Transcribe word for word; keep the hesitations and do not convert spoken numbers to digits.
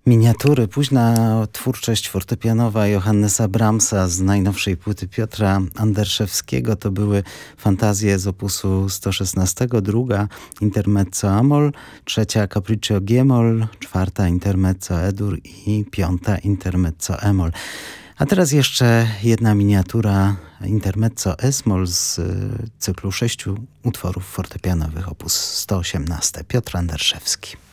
Miniatury, późna twórczość fortepianowa Johannesa Brahmsa z najnowszej płyty Piotra Anderszewskiego to były fantazje z opusu sto szesnaście, druga intermezzo Amol, trzecia Capriccio G-moll, czwarta intermezzo E-dur i piąta intermezzo E-moll. A teraz jeszcze jedna miniatura intermezzo Es-moll z cyklu sześciu utworów fortepianowych opus sto osiemnaście. Piotr Anderszewski.